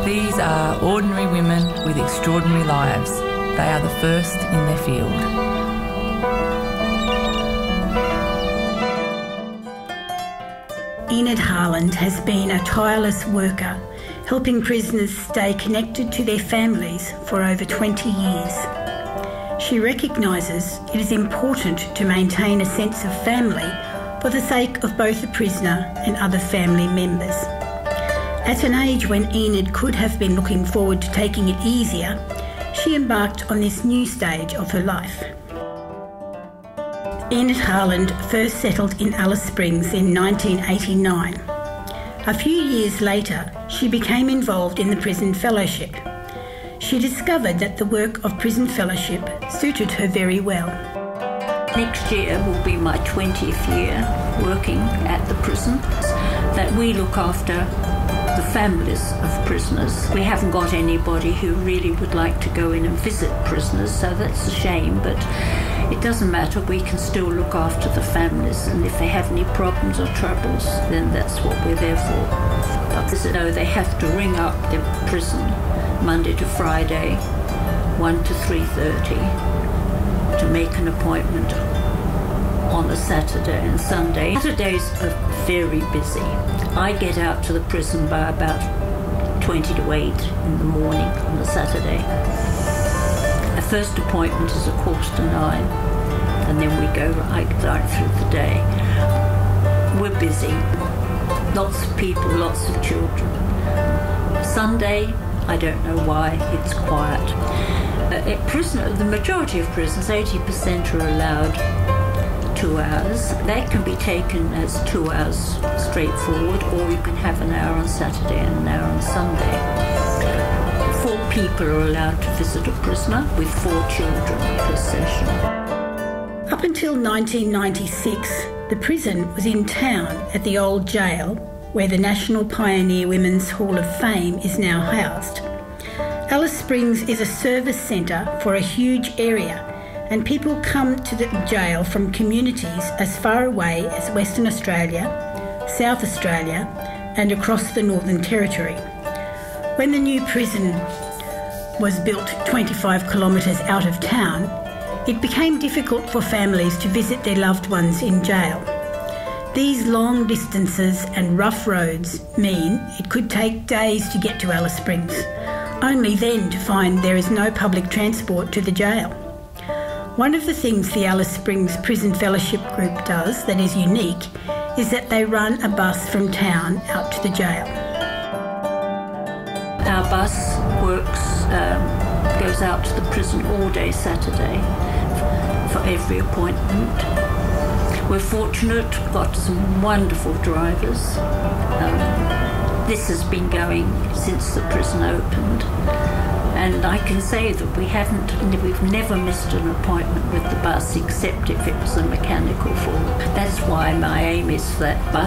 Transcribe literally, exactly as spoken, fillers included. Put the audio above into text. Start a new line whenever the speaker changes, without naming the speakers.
These are ordinary women with extraordinary lives. They are the first in their field.
Enid Harland has been a tireless worker, helping prisoners stay connected to their families for over twenty years. She recognises it is important to maintain a sense of family for the sake of both the prisoner and other family members. At an age when Enid could have been looking forward to taking it easier, she embarked on this new stage of her life. Enid Harland first settled in Alice Springs in nineteen eighty-nine. A few years later, she became involved in the Prison Fellowship. She discovered that the work of Prison Fellowship suited her very well.
Next year will be my twentieth year working at the prison, that we look after the families of prisoners. We haven't got anybody who really would like to go in and visit prisoners, so that's a shame, but it doesn't matter, we can still look after the families, and if they have any problems or troubles, then that's what we're there for. But you know, they have to ring up the prison Monday to Friday, one to three thirty, to make an appointment on a Saturday and Sunday. Saturdays are very busy. I get out to the prison by about twenty to eight in the morning on a Saturday. Our first appointment is a quarter to nine, and then we go right, right through the day. We're busy. Lots of people, lots of children. Sunday, I don't know why, it's quiet. Uh, at prison, the majority of prisons, eighty percent are allowed two hours. That can be taken as two hours straightforward, or you can have an hour on Saturday and an hour on Sunday. Four people are allowed to visit a prisoner with four children per session.
Up until nineteen ninety-six, the prison was in town at the old jail, where the National Pioneer Women's Hall of Fame is now housed. Alice Springs is a service centre for a huge area, and people come to the jail from communities as far away as Western Australia, South Australia, and across the Northern Territory. When the new prison was built twenty-five kilometres out of town, it became difficult for families to visit their loved ones in jail. These long distances and rough roads mean it could take days to get to Alice Springs, only then to find there is no public transport to the jail. One of the things the Alice Springs Prison Fellowship Group does that is unique is that they run a bus from town out to the jail.
Our bus works, um, goes out to the prison all day Saturday for every appointment. We're fortunate, we've got some wonderful drivers. Um, this has been going since the prison opened. And I can say that we haven't, we've never missed an appointment with the bus except if it was a mechanical fault. That's why my aim is that bus